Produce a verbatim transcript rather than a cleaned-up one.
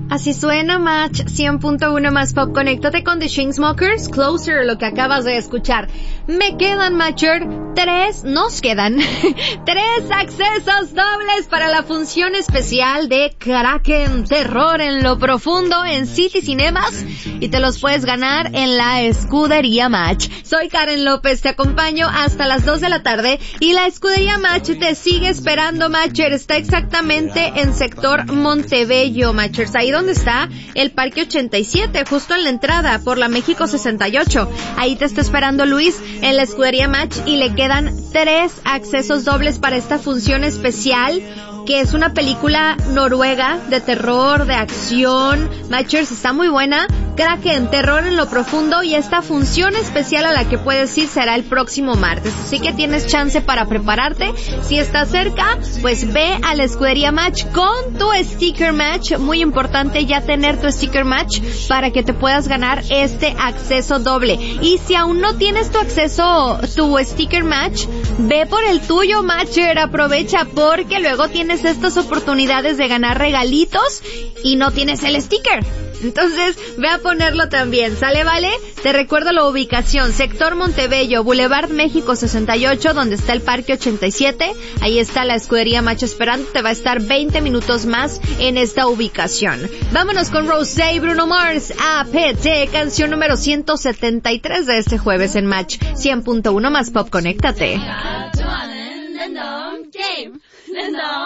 Así suena Match cien punto uno más Pop. Conéctate con The Chainsmokers, Closer, lo que acabas de escuchar. Me quedan, Matcher, tres, nos quedan, tres accesos dobles para la función especial de Kraken, Terror en lo Profundo en City Cinemas, y te los puedes ganar en la Escudería Match. Soy Karen López, te acompaño hasta las dos de la tarde, y la Escudería Match te sigue esperando, Matcher. Está exactamente en sector Montebello, Matchers, ahí donde está el Parque ochenta y siete, justo en la entrada por la México sesenta y ocho. Ahí te está esperando Luis en la Escudería Match, y le quedan tres accesos dobles para esta función especial, que es una película noruega de terror, de acción. Matchers, está muy buena. Kraken, Terror en lo Profundo, y esta función especial a la que puedes ir será el próximo martes. Así que tienes chance para prepararte. Si estás cerca, pues ve a la Escudería Match con tu sticker match. Muy importante ya tener tu sticker match para que te puedas ganar este acceso doble. Y si aún no tienes tu acceso, tu sticker match, ve por el tuyo, Matcher. Aprovecha, porque luego tienes estas oportunidades de ganar regalitos y no tienes el sticker. Entonces, ve a ponerlo también, ¿sale, vale? Te recuerdo la ubicación: sector Montebello, Boulevard México sesenta y ocho, donde está el Parque ochenta y siete. Ahí está la Escudería Match esperando, te va a estar veinte minutos más en esta ubicación. Vámonos con Rosé y Bruno Mars, A P T, canción número ciento setenta y tres de este jueves en Match cien punto uno más Pop. Conéctate.